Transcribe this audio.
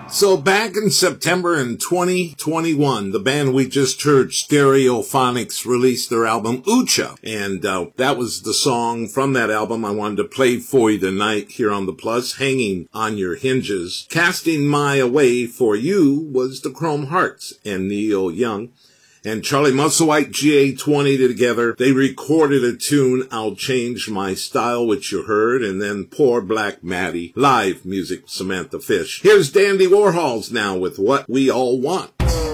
So back in September in 2021, the band we just heard, Stereophonics, released their album Ucha. And that was the song from that album I wanted to play for you tonight here on The Plus, Hanging on Your Hinges. Casting My Away for You was the Chrome Hearts and Neil Young. And Charlie Musselwhite, GA20 together, they recorded a tune, I'll Change My Style, which you heard, and then Poor Black Maddie, live music, Samantha Fish. Here's Dandy Warhols now with What We All Want.